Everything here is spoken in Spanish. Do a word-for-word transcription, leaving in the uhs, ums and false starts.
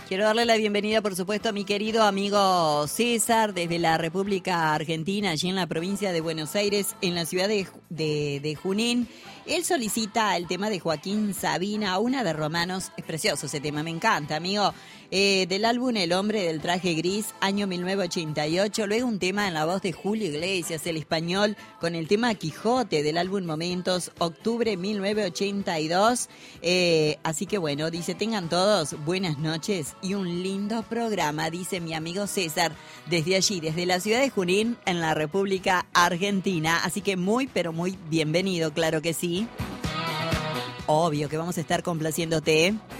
Quiero darle la bienvenida, por supuesto, a mi querido amigo César, desde la República Argentina, allí en la provincia de Buenos Aires, en la ciudad de, de, de Junín. Él solicita el tema de Joaquín Sabina, una de Romanos. Es precioso ese tema, me encanta, amigo. Eh, del álbum El hombre del traje gris, año mil novecientos ochenta y ocho. Luego un tema en la voz de Julio Iglesias, el español, con el tema Quijote del álbum Momentos, octubre mil novecientos ochenta y dos. Eh, así que bueno, dice, tengan todos buenas noches y un lindo programa, dice mi amigo César, desde allí, desde la ciudad de Junín, en la República Argentina. Así que muy, pero muy bienvenido, claro que sí. Obvio que vamos a estar complaciéndote.